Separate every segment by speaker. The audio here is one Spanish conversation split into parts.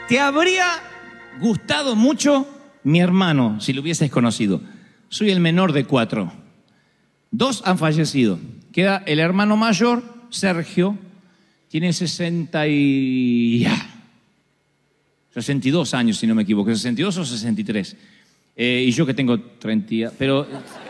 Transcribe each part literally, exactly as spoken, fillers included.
Speaker 1: Te habría gustado mucho mi hermano si lo hubieses conocido. Soy el menor de cuatro. Dos han fallecido. Queda el hermano mayor, Sergio, tiene sesenta y... sesenta y dos años, si no me equivoco. ¿sesenta y dos o sesenta y tres? Eh, y yo que tengo treinta... Pero...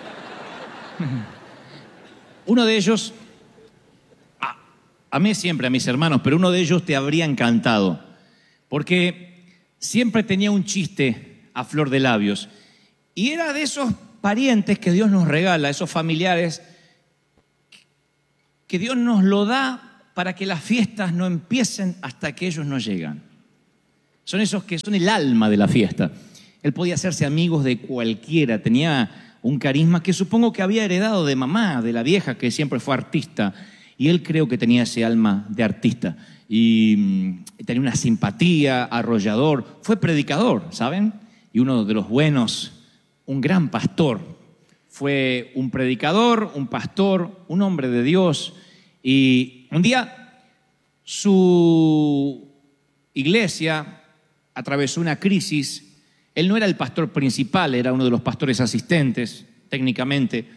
Speaker 1: uno de ellos... A, a mí siempre, a mis hermanos, pero uno de ellos te habría encantado. Porque siempre tenía un chiste a flor de labios. Y era de esos parientes que Dios nos regala, esos familiares que Dios nos lo da para que las fiestas no empiecen hasta que ellos no llegan. Son esos que son el alma de la fiesta. Él podía hacerse amigos de cualquiera, tenía un carisma que supongo que había heredado de mamá, de la vieja que siempre fue artista, y él creo que tenía ese alma de artista. Y mmm, tenía una simpatía, arrollador, fue predicador, ¿saben? Y uno de los buenos, un gran pastor. Fue un predicador, un pastor, un hombre de Dios. Y un día su iglesia atravesó una crisis. Él no era el pastor principal, era uno de los pastores asistentes, técnicamente.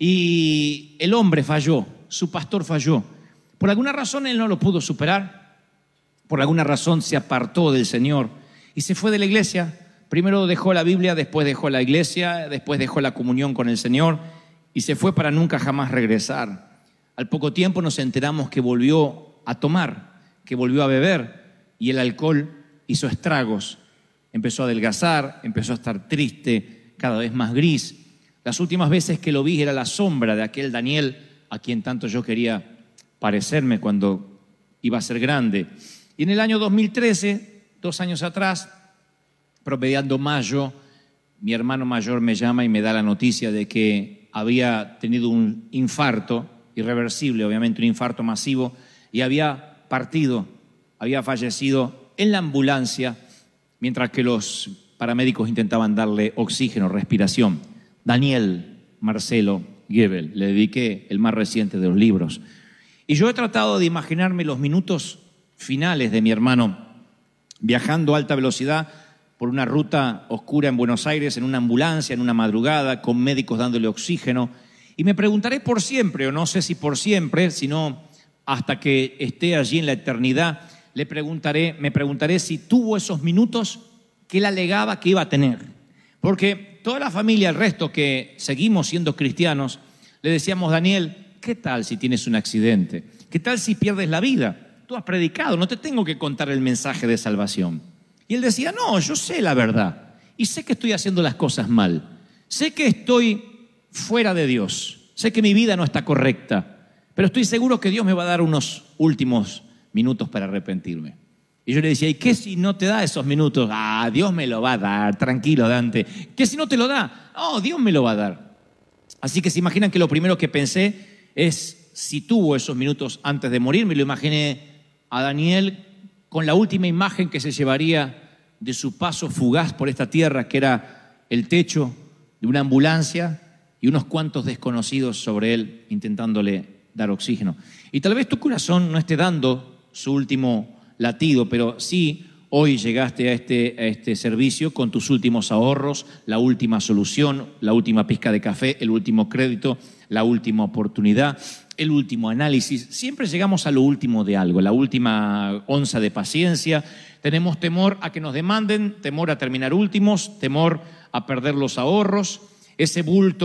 Speaker 1: Y el hombre falló, su pastor falló. Por alguna razón él no lo pudo superar. Por alguna razón se apartó del Señor y se fue de la iglesia. Primero dejó la Biblia, después dejó la iglesia, después dejó la comunión con el Señor y se fue para nunca jamás regresar. Al poco tiempo nos enteramos que volvió a tomar, que volvió a beber y el alcohol hizo estragos. Empezó a adelgazar, empezó a estar triste, cada vez más gris. Las últimas veces que lo vi era la sombra de aquel Daniel a quien tanto yo quería parecerme cuando iba a ser grande. Y en el año dos mil trece, dos años atrás, promediando mayo, mi hermano mayor me llama y me da la noticia de que había tenido un infarto irreversible, obviamente un infarto masivo, y había partido, había fallecido en la ambulancia mientras que los paramédicos intentaban darle oxígeno, respiración. Daniel Marcelo Gebel, le dediqué el más reciente de los libros. Y yo he tratado de imaginarme los minutos finales de mi hermano viajando a alta velocidad por una ruta oscura en Buenos Aires, en una ambulancia, en una madrugada, con médicos dándole oxígeno. Y me preguntaré por siempre, o no sé si por siempre, sino hasta que esté allí en la eternidad, le preguntaré, me preguntaré si tuvo esos minutos que él alegaba que iba a tener. Porque toda la familia, el resto que seguimos siendo cristianos, le decíamos, Daniel, ¿qué tal si tienes un accidente? ¿Qué tal si pierdes la vida? Tú has predicado, no te tengo que contar el mensaje de salvación. Y él decía, no, yo sé la verdad y sé que estoy haciendo las cosas mal. Sé que estoy fuera de Dios, sé que mi vida no está correcta, pero estoy seguro que Dios me va a dar unos últimos minutos para arrepentirme. Y yo le decía, ¿y qué si no te da esos minutos? Ah, Dios me lo va a dar, tranquilo Dante. ¿Qué si no te lo da? No, Dios me lo va a dar. Así que se imaginan que lo primero que pensé es si tuvo esos minutos antes de morir. Me lo imaginé a Daniel con la última imagen que se llevaría de su paso fugaz por esta tierra, que era el techo de una ambulancia y unos cuantos desconocidos sobre él intentándole dar oxígeno. Y tal vez tu corazón no esté dando su último latido, pero sí hoy llegaste a este, a este servicio con tus últimos ahorros, la última solución, la última pizca de café, el último crédito, la última oportunidad, el último análisis. Siempre llegamos a lo último de algo, la última onza de paciencia. Tenemos temor a que nos demanden, temor a terminar últimos, temor a perder los ahorros. Ese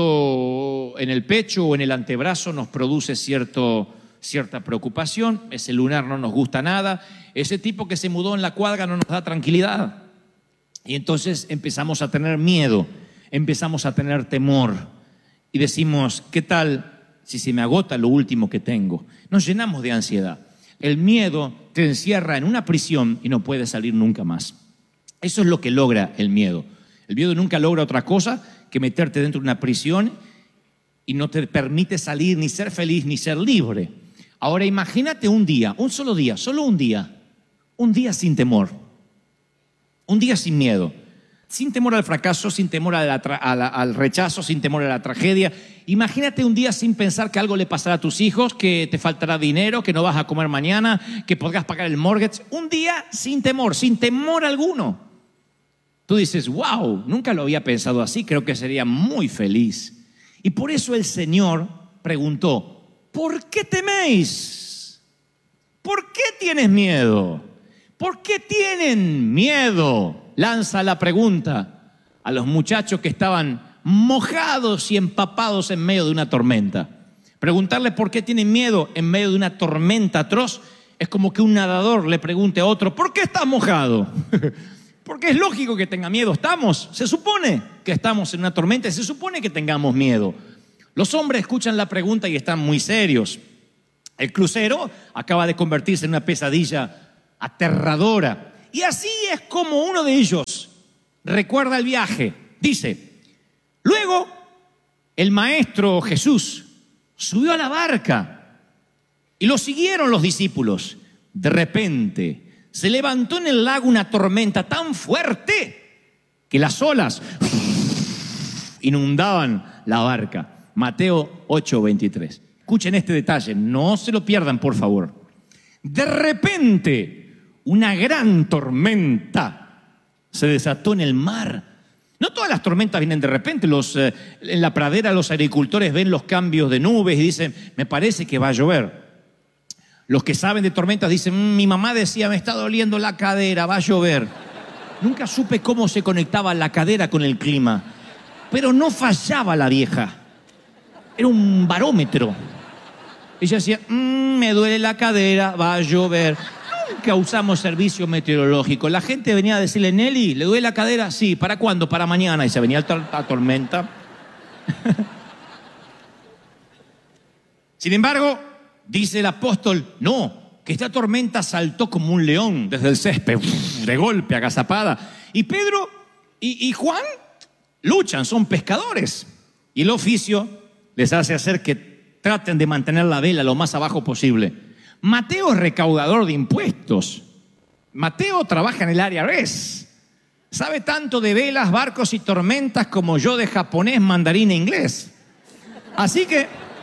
Speaker 1: bulto en el pecho o en el antebrazo nos produce cierto, cierta preocupación. Ese lunar no nos gusta nada. Ese tipo que se mudó en la cuadra no nos da tranquilidad. Y entonces empezamos a tener miedo, empezamos a tener temor. Y decimos, ¿qué tal si se me agota lo último que tengo? Nos llenamos de ansiedad. El miedo te encierra en una prisión y no puedes salir nunca más. Eso es lo que logra el miedo. El miedo nunca logra otra cosa que meterte dentro de una prisión y no te permite salir, ni ser feliz, ni ser libre. Ahora imagínate un día, un solo día, solo un día, un día sin temor, un día sin miedo. sin temor al fracaso, sin temor a la, a la, al rechazo, sin temor a la tragedia. Imagínate un día sin pensar que algo le pasará a tus hijos, que te faltará dinero, que no vas a comer mañana, que podrás pagar el mortgage. Un día sin temor, sin temor alguno. Tú dices, wow, nunca lo había pensado así, creo que sería muy feliz. Y por eso el Señor preguntó, ¿por qué teméis? ¿Por qué tienes miedo? ¿Por qué tienen miedo? Lanza la pregunta a los muchachos que estaban mojados y empapados en medio de una tormenta. Preguntarle por qué tienen miedo en medio de una tormenta atroz es como que un nadador le pregunte a otro, ¿por qué estás mojado? Porque es lógico que tenga miedo. Estamos, se supone que estamos en una tormenta y se supone que tengamos miedo. Los hombres escuchan la pregunta y están muy serios. El crucero acaba de convertirse en una pesadilla aterradora. Y así es como uno de ellos recuerda el viaje. Dice, luego el maestro Jesús subió a la barca y lo siguieron los discípulos. De repente se levantó en el lago una tormenta tan fuerte que las olas inundaban la barca. Mateo ocho veintitrés. Escuchen este detalle, no se lo pierdan, por favor. De repente una gran tormenta se desató en el mar. No todas las tormentas vienen de repente. Los, eh, en la pradera los agricultores ven los cambios de nubes y dicen, me parece que va a llover. Los que saben de tormentas dicen, mmm, mi mamá decía, me está doliendo la cadera, va a llover. Nunca supe cómo se conectaba la cadera con el clima, pero no fallaba la vieja. Era un barómetro. Ella decía, mmm, me duele la cadera, va a llover. Nunca usamos servicio meteorológico. La gente venía a decirle, Nelly, ¿le duele la cadera? Sí, ¿para cuándo? Para mañana. Y se venía la tormenta. Sin embargo, dice el apóstol, no, que esta tormenta saltó como un león desde el césped, de golpe, agazapada. Y Pedro y, y Juan luchan, son pescadores. Y el oficio les hace hacer que traten de mantener la vela lo más abajo posible. Mateo es recaudador de impuestos. Mateo trabaja en el I R S. Sabe tanto de velas, barcos y tormentas como yo de japonés, mandarín e inglés. Así que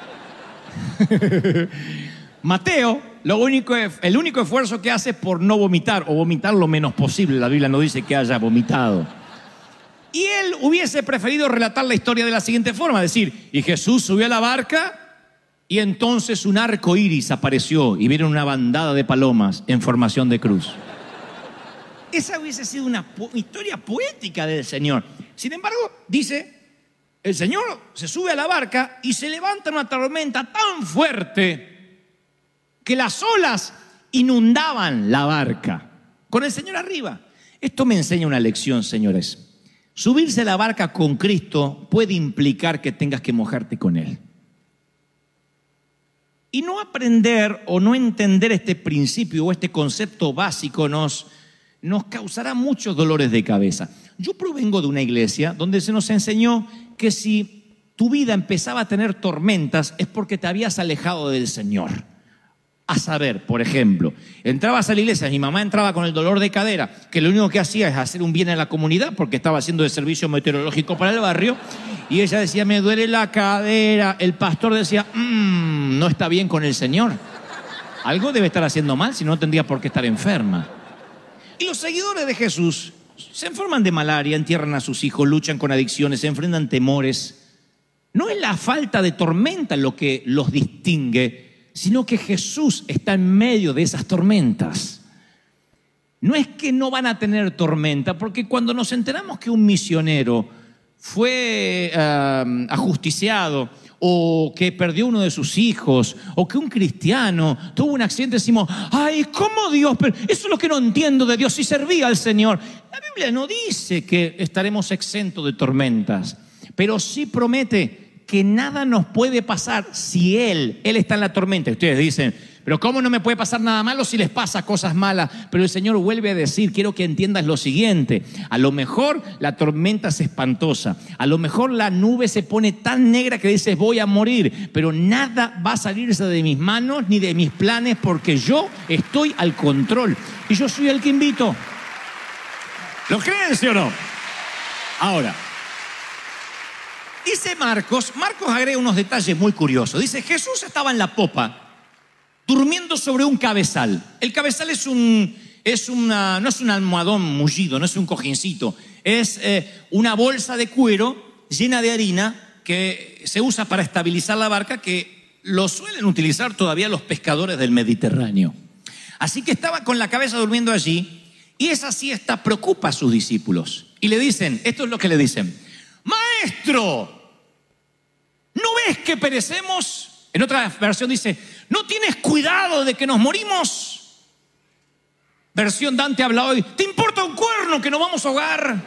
Speaker 1: Mateo, lo único, el único esfuerzo que hace es por no vomitar o vomitar lo menos posible. La Biblia no dice que haya vomitado. Y él hubiese preferido relatar la historia de la siguiente forma, decir, y Jesús subió a la barca y entonces un arco iris apareció y vieron una bandada de palomas en formación de cruz. Esa hubiese sido una po- historia poética del Señor. Sin embargo, dice, el Señor se sube a la barca y se levanta una tormenta tan fuerte que las olas inundaban la barca, con el Señor arriba. Esto me enseña una lección, señores. Subirse a la barca con Cristo puede implicar que tengas que mojarte con Él. Y no aprender o no entender este principio o este concepto básico nos, nos causará muchos dolores de cabeza. Yo provengo de una iglesia donde se nos enseñó que si tu vida empezaba a tener tormentas es porque te habías alejado del Señor. A saber, por ejemplo, entrabas a la iglesia, mi mamá entraba con el dolor de cadera, que lo único que hacía es hacer un bien a la comunidad porque estaba haciendo el servicio meteorológico para el barrio, y ella decía, me duele la cadera. El pastor decía, mmm, no está bien con el Señor. Algo debe estar haciendo mal, si no tendría por qué estar enferma. Y los seguidores de Jesús se enferman de malaria, entierran a sus hijos, luchan con adicciones, se enfrentan temores. No es la falta de tormenta lo que los distingue, sino que Jesús está en medio de esas tormentas. No es que no van a tener tormenta, porque cuando nos enteramos que un misionero fue uh, ajusticiado, o que perdió uno de sus hijos, o que un cristiano tuvo un accidente, decimos, ay, ¿cómo Dios? Pero eso es lo que no entiendo de Dios, si servía al Señor. La Biblia no dice que estaremos exentos de tormentas, pero sí promete que nada nos puede pasar si Él, Él está en la tormenta. Ustedes dicen, pero ¿cómo no me puede pasar nada malo si les pasa cosas malas? Pero el Señor vuelve a decir, quiero que entiendas lo siguiente, a lo mejor la tormenta es espantosa, a lo mejor la nube se pone tan negra que dices voy a morir, pero nada va a salirse de mis manos ni de mis planes porque yo estoy al control y yo soy el que invito. ¿Lo creen, sí o no? Ahora, dice Marcos, Marcos agrega unos detalles muy curiosos. Dice, Jesús estaba en la popa, durmiendo sobre un cabezal. El cabezal es un, es una, no es un almohadón mullido, no es un cojincito. Es eh, una bolsa de cuero llena de harina que se usa para estabilizar la barca, que lo suelen utilizar todavía los pescadores del Mediterráneo. Así que estaba con la cabeza durmiendo allí, y esa siesta preocupa a sus discípulos. Y le dicen, esto es lo que le dicen: Maestro, ¿no ves que perecemos? En otra versión dice, ¿no tienes cuidado de que nos morimos? Versión Dante habla hoy, ¿te importa un cuerno que nos vamos a ahogar?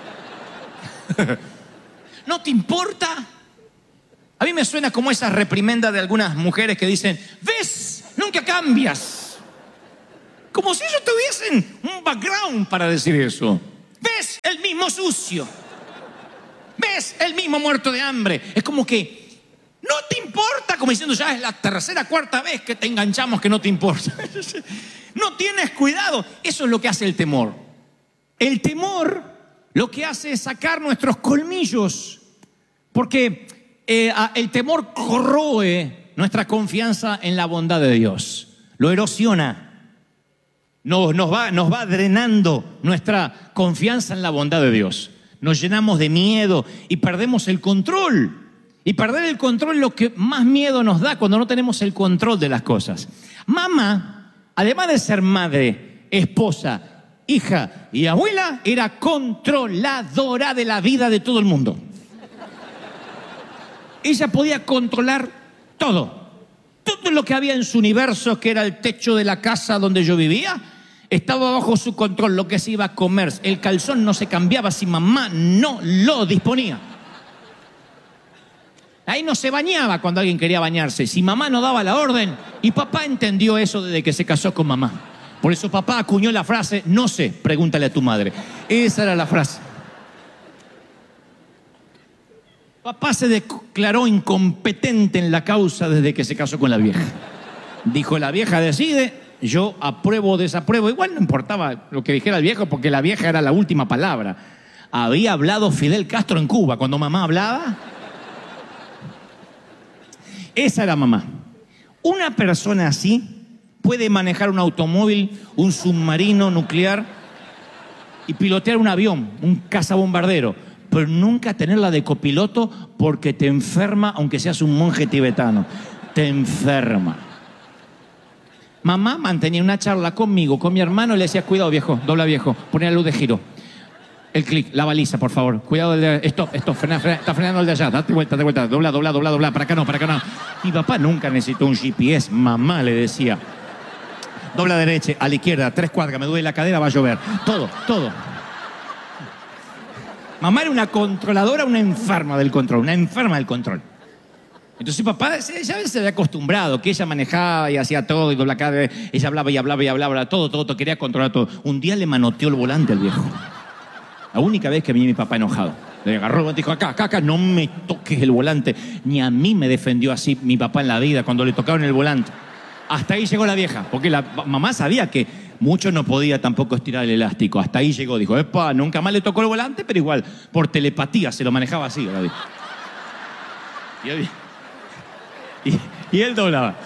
Speaker 1: ¿No te importa? A mí me suena como esa reprimenda de algunas mujeres que dicen, ¿ves? Nunca cambias. Como si ellos tuviesen un background para decir eso. ¿Ves? El mismo sucio. ¿Ves? El mismo muerto de hambre. Es como que no te importa, como diciendo, ya es la tercera, cuarta vez que te enganchamos que no te importa. No tienes cuidado. Eso es lo que hace el temor. El temor lo que hace es sacar nuestros colmillos, porque eh, el temor corroe nuestra confianza en la bondad de Dios, lo erosiona. Nos, nos, va, nos va drenando nuestra confianza en la bondad de Dios. Nos llenamos de miedo y perdemos el control. Y perder el control es lo que más miedo nos da cuando no tenemos el control de las cosas. Mamá, además de ser madre, esposa, hija y abuela, era controladora de la vida de todo el mundo. Ella podía controlar todo. Todo lo que había en su universo, que era el techo de la casa donde yo vivía, estaba bajo su control. Lo que se iba a comer, el calzón no se cambiaba si mamá no lo disponía. Ahí no se bañaba cuando alguien quería bañarse, si mamá no daba la orden. Y papá entendió eso desde que se casó con mamá. Por eso papá acuñó la frase, no sé, pregúntale a tu madre. Esa era la frase. Papá se declaró incompetente en la causa desde que se casó con la vieja. Dijo, la vieja decide, yo apruebo o desapruebo. Igual no importaba lo que dijera el viejo, porque la vieja era la última palabra. Había hablado Fidel Castro en Cuba cuando mamá hablaba. Esa era mamá. Una persona así puede manejar un automóvil, un submarino nuclear y pilotear un avión, un cazabombardero, pero nunca tenerla de copiloto porque te enferma, aunque seas un monje tibetano. Te enferma. Mamá mantenía una charla conmigo, con mi hermano, y le decía, cuidado viejo, dobla viejo, ponía la luz de giro. El clic, la baliza, por favor. Cuidado del de... Stop, stop, frena, frena, está frenando el de allá. Date vuelta, date vuelta. Dobla, dobla, dobla, dobla. Para acá no, para acá no. Mi papá nunca necesitó un G P S. Mamá le decía, dobla derecha, a la izquierda, tres cuadras, me duele la cadera, va a llover. Todo, todo. Mamá era una controladora, una enferma del control, una enferma del control. Entonces papá ya se había acostumbrado, que ella manejaba y hacía todo, y dobla cadera, ella hablaba y hablaba y hablaba, todo, todo, todo, quería controlar todo. Un día le manoteó el volante al viejo. La única vez que vi a mi papá enojado. Le agarró el volante y dijo, acá, acá, acá, no me toques el volante. Ni a mí me defendió así mi papá en la vida cuando le tocaron el volante. Hasta ahí llegó la vieja, porque la mamá sabía que mucho no podía tampoco estirar el elástico. Hasta ahí llegó, dijo, epa, nunca más le tocó el volante, pero igual, por telepatía se lo manejaba así. Y él, y, y él doblaba.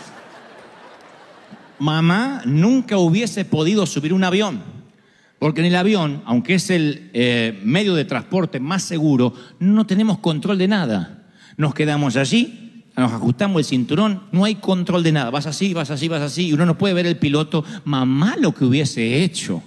Speaker 1: Mamá nunca hubiese podido subir un avión. Porque en el avión, aunque es el eh, medio de transporte más seguro, no tenemos control de nada. Nos quedamos allí, nos ajustamos el cinturón, no hay control de nada. Vas así, vas así, vas así, y uno no puede ver el piloto. Mamá lo que hubiese hecho.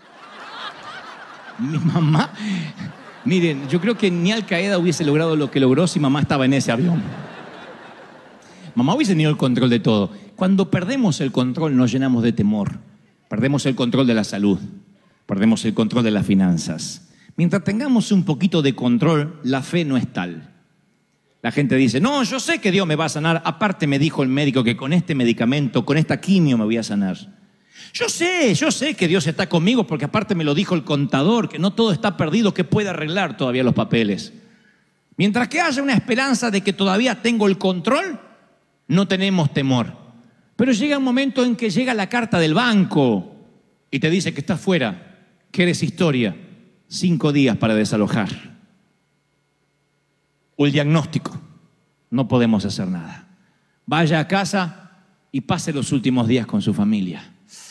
Speaker 1: Mi mamá, miren, yo creo que ni Al Qaeda hubiese logrado lo que logró si mamá estaba en ese avión. Mamá hubiese tenido el control de todo. Cuando perdemos el control nos llenamos de temor. Perdemos el control de la salud. Perdemos el control de las finanzas. Mientras tengamos un poquito de control, la fe no es tal. La gente dice, no, yo sé que Dios me va a sanar. Aparte me dijo el médico que con este medicamento, con esta quimio me voy a sanar. Yo sé, yo sé que Dios está conmigo porque aparte me lo dijo el contador, que no todo está perdido, que puede arreglar todavía los papeles. Mientras que haya una esperanza de que todavía tengo el control, no tenemos temor. Pero llega un momento en que llega la carta del banco y te dice que estás fuera, que eres historia, cinco días para desalojar. o el diagnóstico. No podemos hacer nada. Vaya a casa y pase los últimos días con su familia.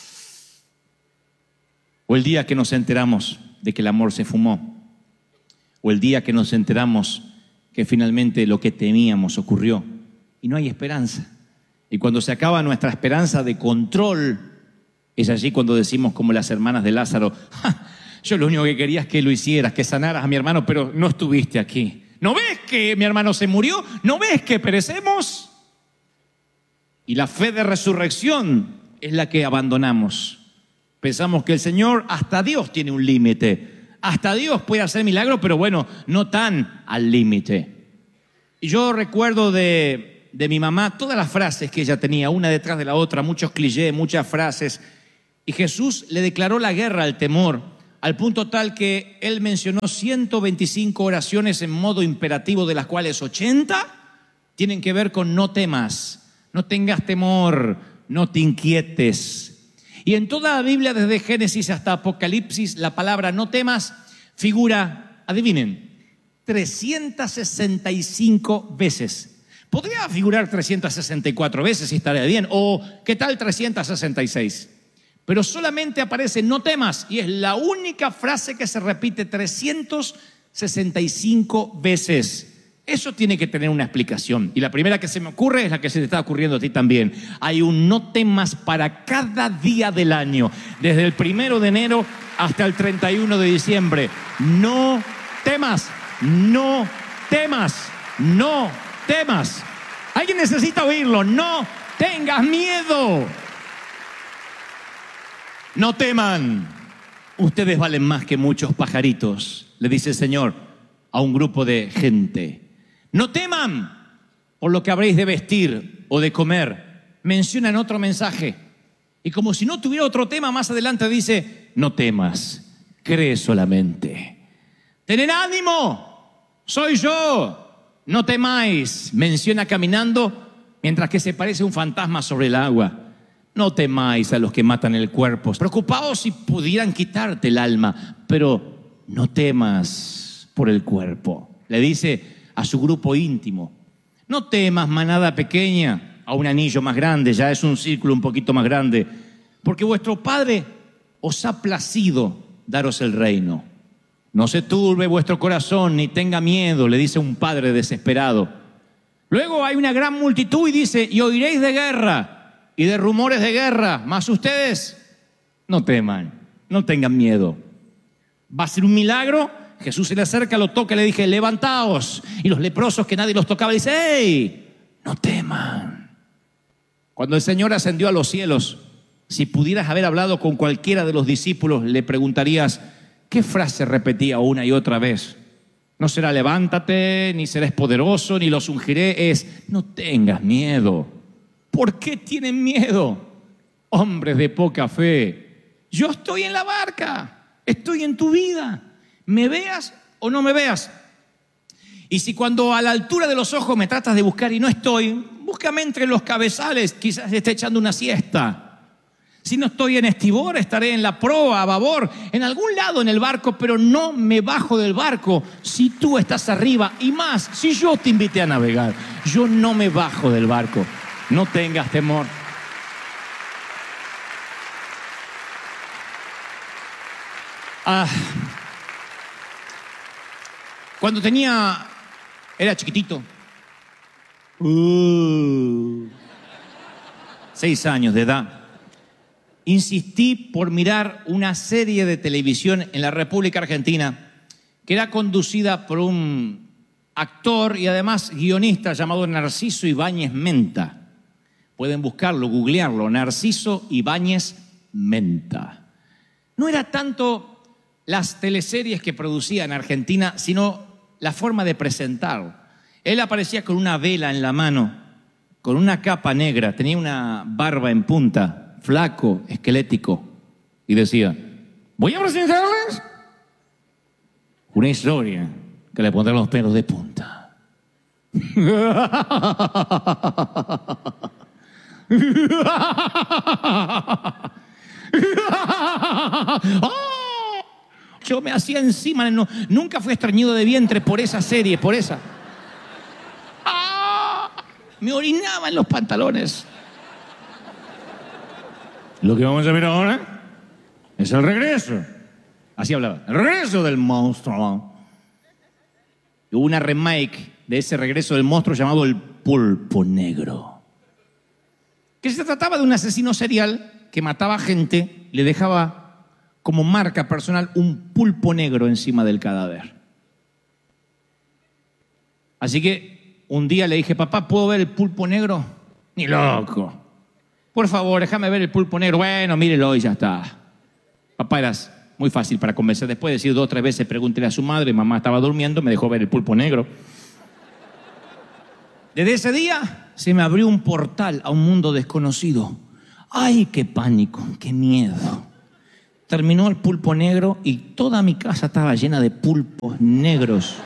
Speaker 1: O el día que nos enteramos de que el amor se fumó. O el día que nos enteramos que finalmente lo que temíamos ocurrió y no hay esperanza. Y cuando se acaba nuestra esperanza de control, es allí cuando decimos como las hermanas de Lázaro: ¡ja! Yo lo único que quería es que lo hicieras, que sanaras a mi hermano, pero no estuviste aquí. ¿No ves que mi hermano se murió? ¿No ves que perecemos? Y la fe de resurrección es la que abandonamos. Pensamos que el Señor, hasta Dios tiene un límite. Hasta Dios puede hacer milagros, pero bueno, no tan al límite. Y yo recuerdo de, de mi mamá todas las frases que ella tenía, una detrás de la otra, muchos clichés, muchas frases. Y Jesús le declaró la guerra al temor, al punto tal que él mencionó ciento veinticinco oraciones en modo imperativo, de las cuales ochenta tienen que ver con no temas, no tengas temor, no te inquietes. Y en toda la Biblia, desde Génesis hasta Apocalipsis, la palabra no temas figura, adivinen, trescientas sesenta y cinco veces. Podría figurar trescientas sesenta y cuatro veces si estaría bien, o ¿qué tal trescientas sesenta y seis? Pero solamente aparece no temas y es la única frase que se repite trescientas sesenta y cinco veces. Eso tiene que tener una explicación. Y la primera que se me ocurre es la que se te está ocurriendo a ti también. Hay un no temas para cada día del año, desde el primero de enero hasta el treinta y uno de diciembre. No temas, no temas, no temas. Alguien necesita oírlo. No tengas miedo. No teman. Ustedes valen más que muchos pajaritos, le dice el Señor a un grupo de gente. No teman por lo que habréis de vestir o de comer. Menciona en otro mensaje. Y como si no tuviera otro tema, más adelante dice: no temas, cree solamente. Tened ánimo, soy yo, no temáis. Menciona caminando mientras que se parece un fantasma sobre el agua. No temáis a los que matan el cuerpo. Preocupaos si pudieran quitarte el alma, pero no temas por el cuerpo. Le dice a su grupo íntimo: no temas, manada pequeña, a un anillo más grande, ya es un círculo un poquito más grande, porque vuestro Padre os ha placido daros el reino. No se turbe vuestro corazón, ni tenga miedo, le dice un padre desesperado. Luego hay una gran multitud y dice: y oiréis de guerra y de rumores de guerra, mas ustedes no teman, no tengan miedo. Va a ser un milagro. Jesús se le acerca, lo toca y le dije: levantaos. Y los leprosos que nadie los tocaba, le dice: ¡hey! No teman. Cuando el Señor ascendió a los cielos, si pudieras haber hablado con cualquiera de los discípulos, le preguntarías: ¿qué frase repetía una y otra vez? No será levántate, ni serás poderoso, ni los ungiré. Es: no tengas miedo. ¿Por qué tienen miedo? Hombres de poca fe. Yo estoy en la barca, estoy en tu vida. ¿Me veas o no me veas? Y si cuando a la altura de los ojos me tratas de buscar y no estoy, búscame entre los cabezales, quizás esté echando una siesta. Si no estoy en estribor, estaré en la proa, a babor, en algún lado en el barco, pero no me bajo del barco si tú estás arriba. Y más, si yo te invité a navegar, yo no me bajo del barco. No tengas temor. Ah, cuando tenía, era chiquitito, uh, seis años de edad, insistí por mirar una serie de televisión en la República Argentina que era conducida por un actor y además guionista llamado Narciso Ibáñez Menta. Pueden buscarlo, googlearlo, Narciso Ibáñez Menta. No era tanto las teleseries que producía en Argentina, sino la forma de presentar. Él aparecía con una vela en la mano, con una capa negra, tenía una barba en punta, flaco, esquelético, y decía: voy a presentarles una historia que le pondrá los pelos de punta. ¡Oh! Yo me hacía encima, no, nunca fui estreñido de vientre por esa serie, por esa. me orinaba en los pantalones. Lo que vamos a ver ahora es el regreso. Así hablaba. El regreso del monstruo. Hubo una remake de ese regreso del monstruo llamado El Pulpo Negro. Que se trataba de un asesino serial que mataba gente, le dejaba como marca personal un pulpo negro encima del cadáver. Así que un día le dije, papá, ¿puedo ver el pulpo negro? Ni loco. Por favor, déjame ver el pulpo negro. Bueno, mírelo y ya está. Papá, eras muy fácil para convencer. Después de decir dos o tres veces, pregúntele a su madre, mamá estaba durmiendo, me dejó ver el pulpo negro. Desde ese día se me abrió un portal a un mundo desconocido. ¡Ay, qué pánico, qué miedo! Terminó el pulpo negro y toda mi casa estaba llena de pulpos negros.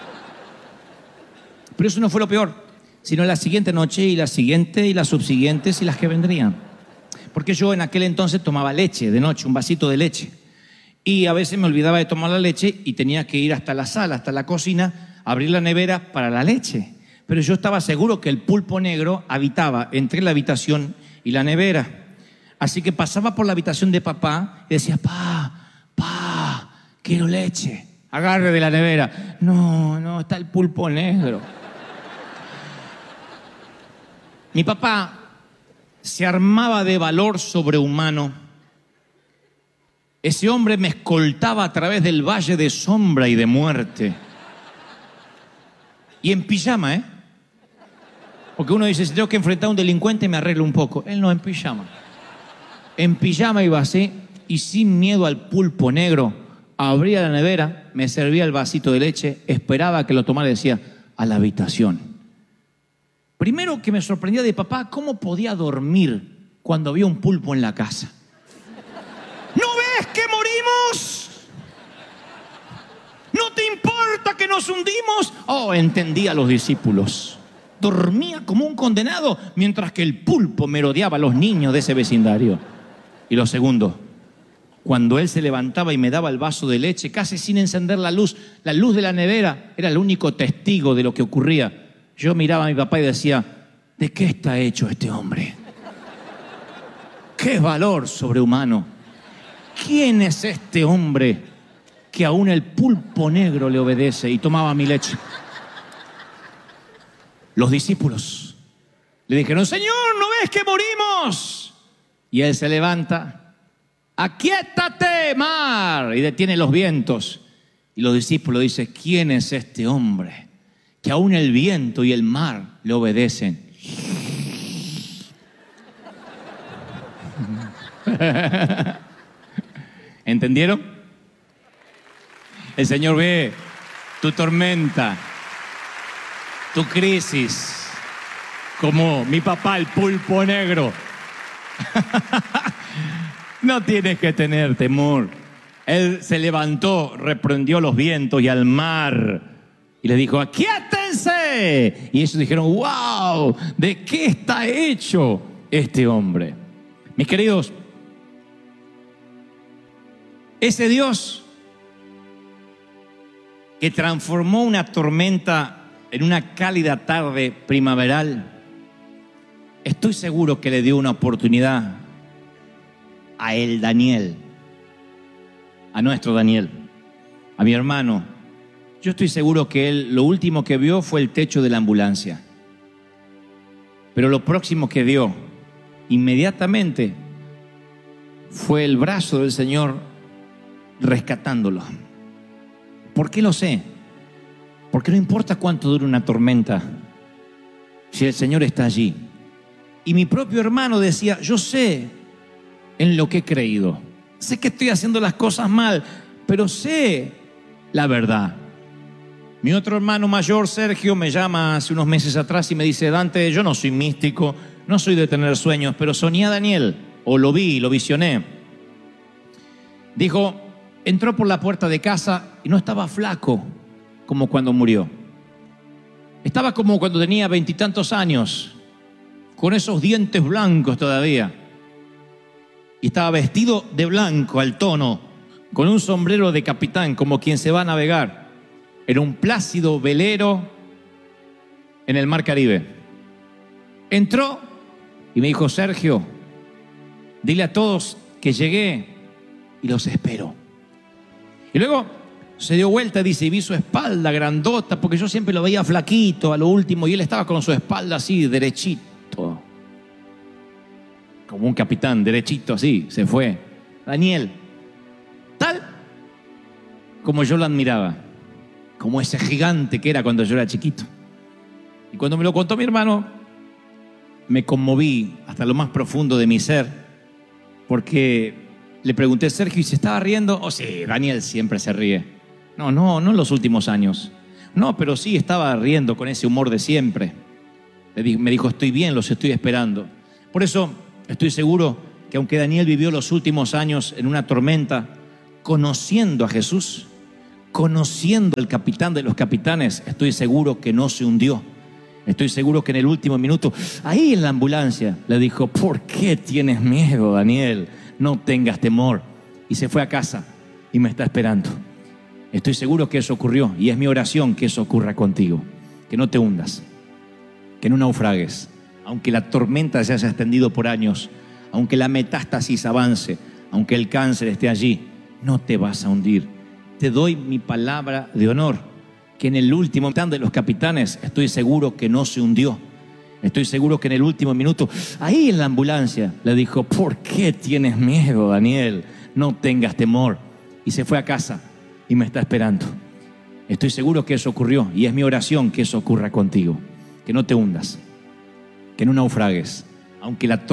Speaker 1: Pero eso no fue lo peor, sino la siguiente noche y la siguiente y las subsiguientes y las que vendrían. Porque yo en aquel entonces tomaba leche de noche, un vasito de leche. Y a veces me olvidaba de tomar la leche y tenía que ir hasta la sala, hasta la cocina, abrir la nevera para la leche. Pero yo estaba seguro que el pulpo negro habitaba entre la habitación y la nevera. Así que pasaba por la habitación de papá y decía, pa, pa, quiero leche. Agarre de la nevera. No, no, está el pulpo negro. Mi papá se armaba de valor sobrehumano. Ese hombre me escoltaba a través del valle de sombra y de muerte. Y en pijama, ¿eh? Porque uno dice, si tengo que enfrentar a un delincuente me arreglo un poco. Él no, en pijama. En pijama iba así y sin miedo al pulpo negro. Abría la nevera, me servía el vasito de leche, esperaba que lo tomara y decía, a la habitación. Primero que me sorprendía de papá, ¿cómo podía dormir cuando había un pulpo en la casa? ¿No ves que morimos? ¿No te importa que nos hundimos? Oh, entendía a los discípulos. Dormía como un condenado mientras que el pulpo merodeaba a los niños de ese vecindario. Y lo segundo, cuando él se levantaba y me daba el vaso de leche, casi sin encender la luz, la luz de la nevera era el único testigo de lo que ocurría. Yo miraba a mi papá y decía, ¿de qué está hecho este hombre? ¡Qué valor sobrehumano! ¿Quién es este hombre que aún el pulpo negro le obedece? Y tomaba mi leche. Los discípulos le dijeron, Señor, ¿no ves que morimos? Y él se levanta, aquíétate, mar, y detiene los vientos. Y los discípulos dicen, ¿quién es este hombre que aún el viento y el mar le obedecen? ¿Entendieron? El Señor ve tu tormenta, tu crisis, como mi papá el pulpo negro. No tienes que tener temor. Él se levantó, reprendió los vientos y al mar y le dijo, aquíétense. Y ellos dijeron, wow, ¿de qué está hecho este hombre? Mis queridos, ese Dios que transformó una tormenta en una cálida tarde primaveral, estoy seguro que le dio una oportunidad a el Daniel, a nuestro Daniel, a mi hermano. Yo estoy seguro que él lo último que vio fue el techo de la ambulancia. Pero lo próximo que vio inmediatamente fue el brazo del Señor rescatándolo. ¿Por qué lo sé? Porque no importa cuánto dure una tormenta, si el Señor está allí. Y mi propio hermano decía, yo sé en lo que he creído. Sé que estoy haciendo las cosas mal, pero sé la verdad. Mi otro hermano mayor, Sergio, me llama hace unos meses atrás y me dice, Dante, yo no soy místico, no soy de tener sueños, pero soñé a Daniel, o lo vi, lo visioné. Dijo, entró por la puerta de casa y no estaba flaco como cuando murió. Estaba como cuando tenía veintitantos años, con esos dientes blancos todavía. Y estaba vestido de blanco al tono, con un sombrero de capitán, como quien se va a navegar en un plácido velero en el mar Caribe. Entró y me dijo: Sergio, dile a todos que llegué y los espero. Y luego se dio vuelta, dice, y vi su espalda grandota, porque yo siempre lo veía flaquito a lo último, y él estaba con su espalda así, derechito, como un capitán, derechito así, se fue. Daniel, tal como yo lo admiraba, como ese gigante que era cuando yo era chiquito. Y cuando me lo contó mi hermano, me conmoví hasta lo más profundo de mi ser, porque le pregunté: Sergio, ¿y se estaba riendo? Oh, sí, Daniel siempre se ríe. No, no, no en los últimos años. No, pero sí estaba riendo con ese humor de siempre. Le di- me dijo: estoy bien, los estoy esperando. Por eso estoy seguro que aunque Daniel vivió los últimos años en una tormenta, conociendo a Jesús, conociendo al capitán de los capitanes, estoy seguro que no se hundió. Estoy seguro que en el último minuto, ahí en la ambulancia, le dijo: ¿por qué tienes miedo, Daniel? No tengas temor. Y se fue a casa y me está esperando. Estoy seguro que eso ocurrió, y es mi oración que eso ocurra contigo. Que no te hundas, que no naufragues, aunque la tormenta se haya extendido por años, aunque la metástasis avance, aunque el cáncer esté allí, no te vas a hundir. Te doy mi palabra de honor, que en el último tan de los capitanes estoy seguro que no se hundió. Estoy seguro que en el último minuto, ahí en la ambulancia, le dijo: ¿por qué tienes miedo, Daniel? No tengas temor. Y se fue a casa y me está esperando. Estoy seguro que eso ocurrió, y es mi oración que eso ocurra contigo. Que no te hundas, que no naufragues, aunque la